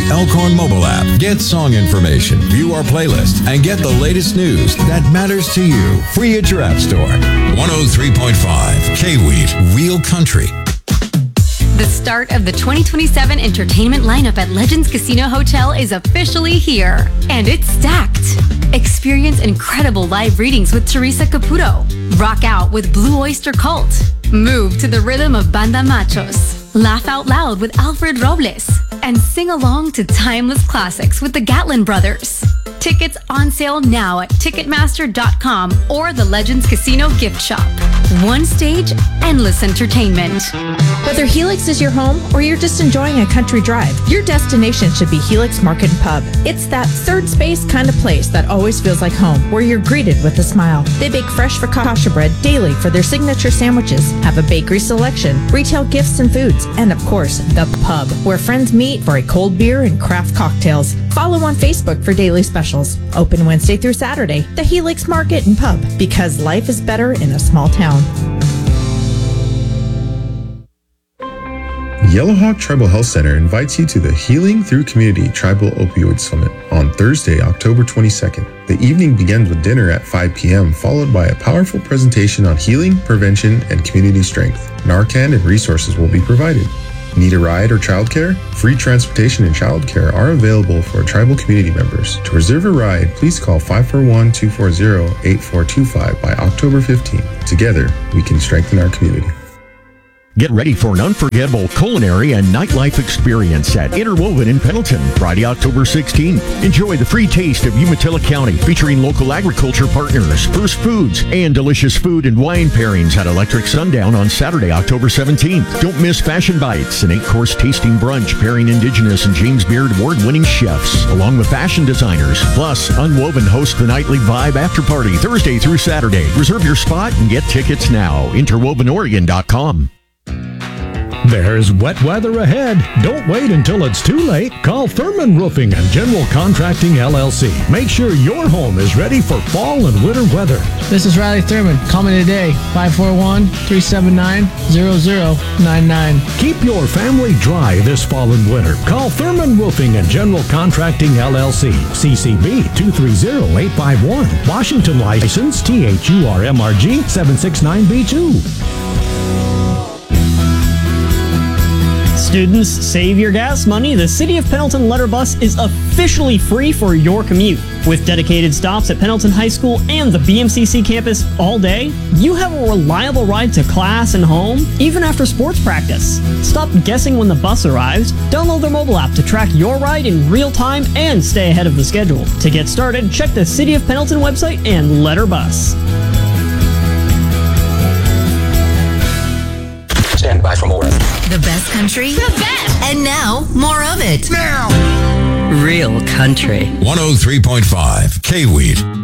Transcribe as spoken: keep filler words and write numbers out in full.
Elkhorn mobile app. Get song information, view our playlist, and get the latest news that matters to you. Free at your app store. one oh three point five K-Wheat, Real Country. The start of the twenty twenty-seven entertainment lineup at Legends Casino Hotel is officially here, and it's stacked. Experience incredible live readings with Teresa Caputo. Rock out with Blue Oyster Cult. Move to the rhythm of Banda Machos. Laugh out loud with Alfred Robles. And sing along to timeless classics with the Gatlin Brothers. Tickets on sale now at Ticketmaster dot com or the Legends Casino gift shop. One stage, endless entertainment. Whether Helix is your home or you're just enjoying a country drive, your destination should be Helix Market and Pub. It's that third space kind of place that always feels like home, where you're greeted with a smile. They bake fresh focaccia bread daily for their signature sandwiches, have a bakery selection, retail gifts and foods, and of course, the pub, where friends meet for a cold beer and craft cocktails. Follow on Facebook for daily specials. Open Wednesday through Saturday, the Helix Market and Pub, because life is better in a small town. Yellowhawk Tribal Health Center invites you to the Healing Through Community Tribal Opioid Summit on Thursday, October twenty-second. The evening begins with dinner at five p.m., followed by a powerful presentation on healing, prevention, and community strength. Narcan and resources will be provided. Need a ride or childcare? Free transportation and childcare are available for tribal community members. To reserve a ride, please call five four one, two four zero, eight four two five by October fifteenth. Together, we can strengthen our community. Get ready for an unforgettable culinary and nightlife experience at Interwoven in Pendleton, Friday, October sixteenth. Enjoy the free taste of Umatilla County, featuring local agriculture partners, First Foods, and delicious food and wine pairings at Electric Sundown on Saturday, October seventeenth. Don't miss Fashion Bites, an eight-course tasting brunch pairing Indigenous and James Beard award-winning chefs, along with fashion designers. Plus, Unwoven hosts the Nightly Vibe After Party Thursday through Saturday. Reserve your spot and get tickets now. interwoven oregon dot com. There's wet weather ahead. Don't wait until it's too late. Call Thurman Roofing and General Contracting, L L C. Make sure your home is ready for fall and winter weather. This is Riley Thurman. Call me today, five four one, three seven nine, zero zero nine nine. Keep your family dry this fall and winter. Call Thurman Roofing and General Contracting, L L C. C C B two three zero, eight five one. Washington license T H U R M R G seven six nine B two. Students, save your gas money. The City of Pendleton Letter Bus is officially free for your commute. With dedicated stops at Pendleton High School and the B M C C campus all day, you have a reliable ride to class and home, even after sports practice. Stop guessing when the bus arrives. Download their mobile app to track your ride in real time and stay ahead of the schedule. To get started, check the City of Pendleton website and Letter Bus. Stand by for more. The best country. The best. And now, more of it. Now. Real Country. one oh three point five K-Wheat.